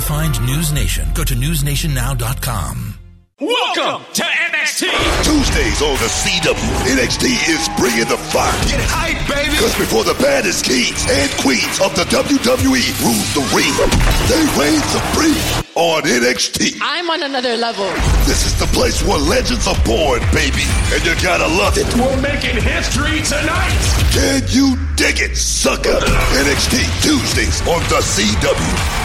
find News Nation, go to newsnationnow.com. Welcome to NXT! Tuesdays on the CW, NXT is bringing the fire. Get hype, baby! Because before the baddest kings and queens of the WWE rule the ring, they reign supreme on NXT. I'm on another level. This is the place where legends are born, baby, and you gotta love it. We're making history tonight! Can you dig it, sucker? NXT Tuesdays on the CW.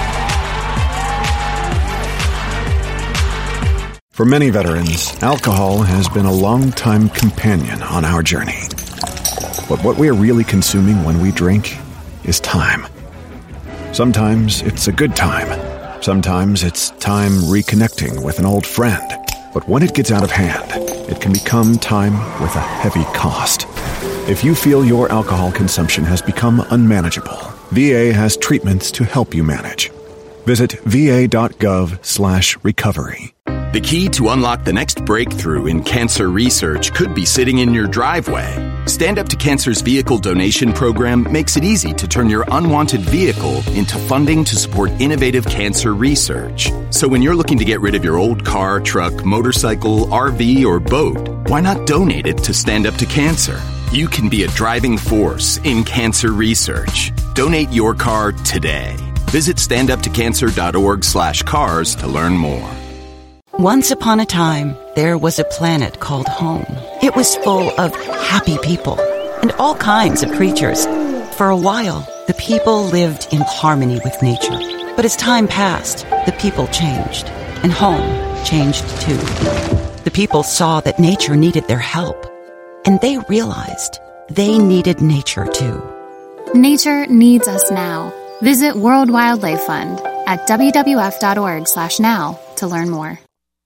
For many veterans, alcohol has been a long-time companion on our journey. But what we're really consuming when we drink is time. Sometimes it's a good time. Sometimes it's time reconnecting with an old friend. But when it gets out of hand, it can become time with a heavy cost. If you feel your alcohol consumption has become unmanageable, VA has treatments to help you manage. Visit va.gov/recovery. The key to unlock the next breakthrough in cancer research could be sitting in your driveway. Stand Up to Cancer's vehicle donation program makes it easy to turn your unwanted vehicle into funding to support innovative cancer research. So when you're looking to get rid of your old car, truck, motorcycle, RV, or boat, why not donate it to Stand Up to Cancer? You can be a driving force in cancer research. Donate your car today. Visit standuptocancer.org/cars to learn more. Once upon a time, there was a planet called home. It was full of happy people and all kinds of creatures. For a while, the people lived in harmony with nature. But as time passed, the people changed, and home changed too. The people saw that nature needed their help, and they realized they needed nature too. Nature needs us now. Visit World Wildlife Fund at wwf.org/now to learn more.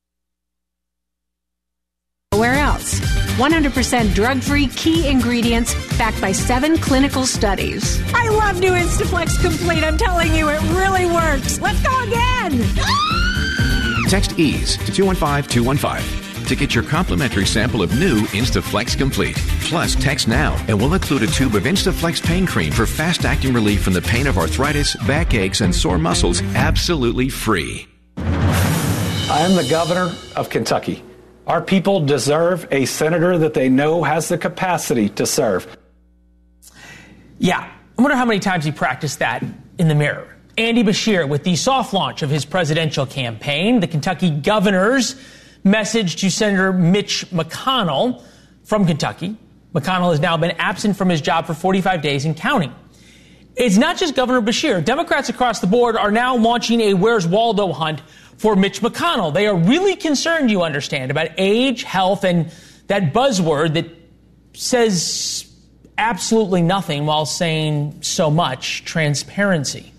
Where else? 100% drug-free key ingredients backed by 7 clinical studies. I love new Instaflex Complete. I'm telling you, it really works. Let's go again. Text EASE to 215-215 to get your complimentary sample of new Instaflex Complete. Plus, text now and we'll include a tube of Instaflex pain cream for fast-acting relief from the pain of arthritis, backaches, and sore muscles, absolutely free. I am the governor of Kentucky. Our people deserve a senator that they know has the capacity to serve. Yeah, I wonder how many times he practiced that in the mirror. Andy Beshear with the soft launch of his presidential campaign, the Kentucky governor's message to Senator Mitch McConnell from Kentucky. McConnell has now been absent from his job for 45 days and counting. It's not just Governor Beshear. Democrats across the board are now launching a Where's Waldo hunt for Mitch McConnell. They are really concerned, you understand, about age, health, and that buzzword that says absolutely nothing while saying so much, transparency.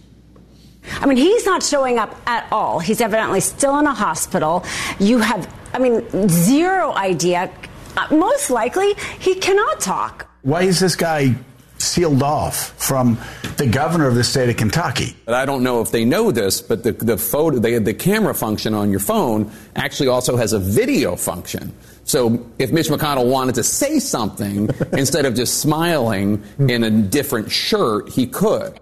I mean, he's not showing up at all. He's evidently still in a hospital. You have, zero idea. Most likely, he cannot talk. Why is this guy sealed off from the governor of the state of Kentucky? But I don't know if they know this, but the camera function on your phone actually also has a video function. So if Mitch McConnell wanted to say something, instead of just smiling in a different shirt, he could.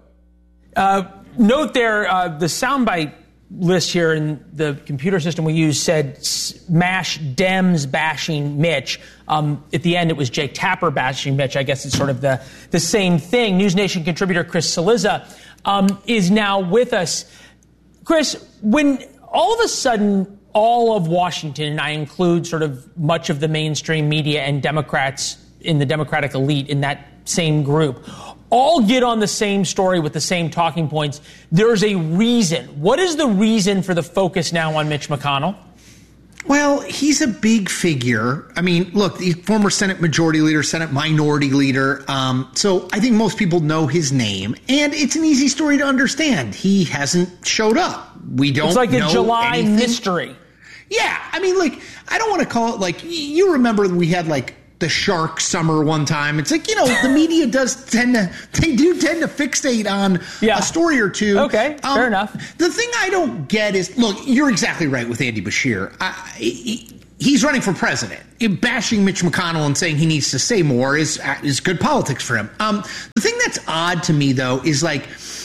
Note there, the soundbite list here in the computer system we use said smash Dems bashing Mitch. At the end, it was Jake Tapper bashing Mitch. I guess it's sort of the same thing. News Nation contributor Chris Cillizza is now with us. Chris, when all of a sudden all of Washington, and I include sort of much of the mainstream media and Democrats in the Democratic elite in that same group, all get on the same story with the same talking points, there's a reason. What is the reason for the focus now on Mitch McConnell? Well, he's a big figure. I mean, look, he's former Senate Majority Leader, Senate Minority Leader. So I think most people know his name, and it's an easy story to understand. He hasn't showed up. We don't know. It's like a July anything. Mystery. Yeah, I mean, I don't want to call it you remember we had the shark summer one time. It's the media do tend to fixate on a story or two. Okay, fair enough. The thing I don't get is, look, you're exactly right with Andy Beshear. He's running for president. Bashing Mitch McConnell and saying he needs to say more is good politics for him. The thing that's odd to me, though, is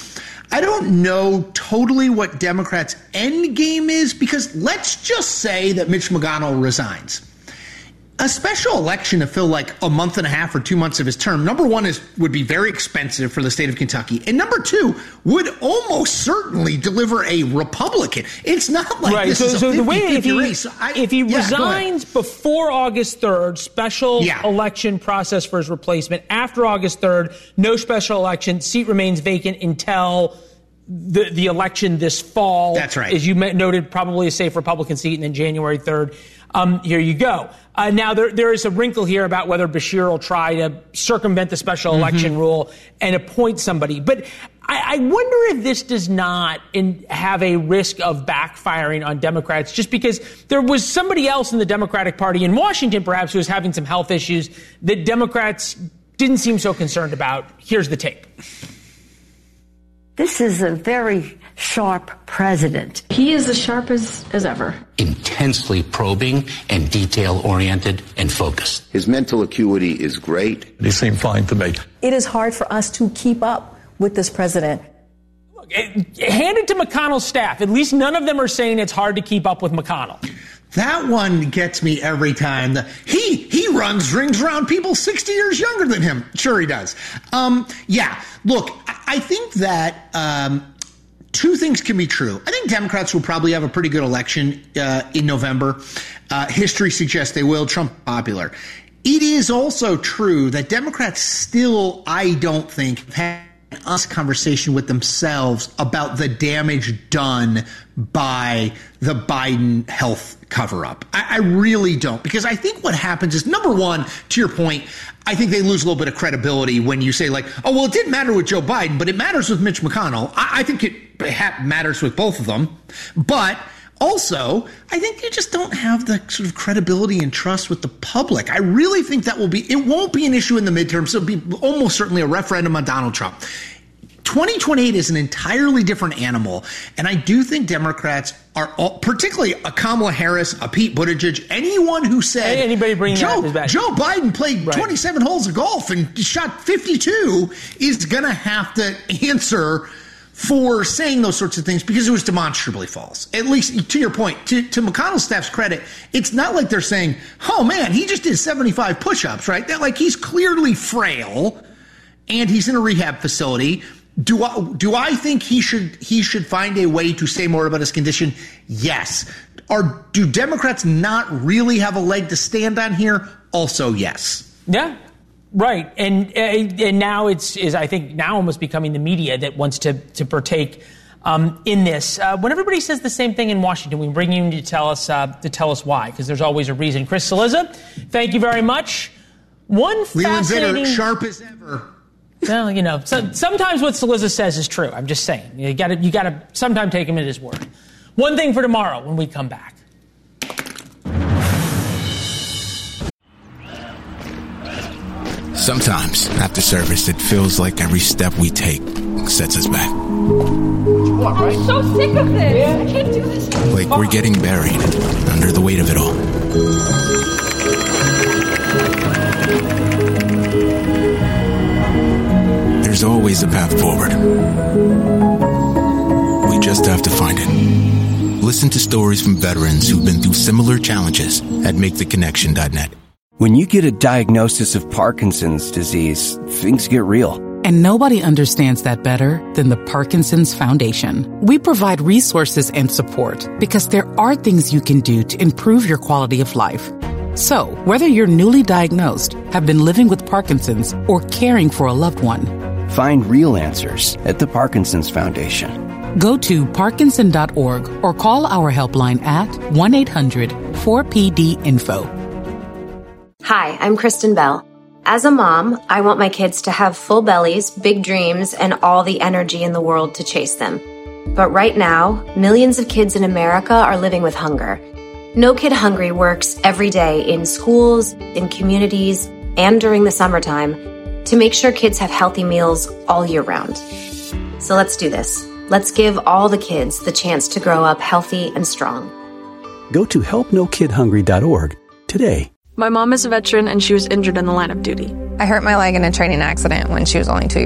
I don't know totally what Democrats' end game is, because let's just say that Mitch McConnell resigns. A special election to fill like a month and a half or 2 months of his term, number one, would be very expensive for the state of Kentucky. And number two, would almost certainly deliver a Republican. It's not like this is a 50-50 race. If he resigns before August 3rd, special election process for his replacement. After August 3rd, no special election. Seat remains vacant until the election this fall. That's right. As you noted, probably a safe Republican seat, and then January 3rd. Here you go. Now, there is a wrinkle here about whether Beshear will try to circumvent the special election rule and appoint somebody. But I wonder if this does not have a risk of backfiring on Democrats, just because there was somebody else in the Democratic Party in Washington, perhaps, who was having some health issues that Democrats didn't seem so concerned about. Here's the tape. This is a very sharp president. He is as sharp as ever. Intensely probing and detail-oriented and focused. His mental acuity is great. They seem fine to me. It is hard for us to keep up with this president. Look, hand it to McConnell's staff. At least none of them are saying it's hard to keep up with McConnell. That one gets me every time. He runs rings around people 60 years younger than him. Sure he does. Look, I think that two things can be true. I think Democrats will probably have a pretty good election in November. History suggests they will. Trump popular. It is also true that Democrats still, I don't think, have us conversation with themselves about the damage done by the Biden health cover-up. I really don't, because I think what happens is, number one, to your point, I think they lose a little bit of credibility when you say like, oh, well, it didn't matter with Joe Biden, but it matters with Mitch McConnell. I think it matters with both of them. But also, I think you just don't have the sort of credibility and trust with the public. I really think that it won't be an issue in the midterms. It'll be almost certainly a referendum on Donald Trump. 2028 is an entirely different animal. And I do think Democrats are, particularly a Kamala Harris, a Pete Buttigieg, anyone who said anybody bringing Joe Biden played 27 holes of golf and shot 52 is going to have to answer for saying those sorts of things, because it was demonstrably false. At least to your point, to McConnell's staff's credit, it's not like they're saying, oh man, he just did 75 push-ups, right? That, like, he's clearly frail and he's in a rehab facility. Do I think he should find a way to say more about his condition? Yes. Do Democrats not really have a leg to stand on here? Also, yes. Yeah. Right. And now is I think now almost becoming the media that wants to partake in this. When everybody says the same thing in Washington, we bring you in to tell us why, because there's always a reason. Chris Cillizza, thank you very much. Leland Vitter, sharp as ever. Well, sometimes what Cillizza says is true. I'm just saying. You got to sometimes take him at his word. One thing for tomorrow when we come back. Sometimes, after service, it feels like every step we take sets us back. I'm so sick of this. I can't do this. Like we're getting buried under the weight of it all. There's always a path forward. We just have to find it. Listen to stories from veterans who've been through similar challenges at MakeTheConnection.net. When you get a diagnosis of Parkinson's disease, things get real. And nobody understands that better than the Parkinson's Foundation. We provide resources and support because there are things you can do to improve your quality of life. So, whether you're newly diagnosed, have been living with Parkinson's, or caring for a loved one, find real answers at the Parkinson's Foundation. Go to Parkinson.org or call our helpline at 1-800-4PD-INFO. Hi, I'm Kristen Bell. As a mom, I want my kids to have full bellies, big dreams, and all the energy in the world to chase them. But right now, millions of kids in America are living with hunger. No Kid Hungry works every day in schools, in communities, and during the summertime to make sure kids have healthy meals all year round. So let's do this. Let's give all the kids the chance to grow up healthy and strong. Go to helpnokidhungry.org today. My mom is a veteran and she was injured in the line of duty. I hurt my leg in a training accident when she was only 2 years old.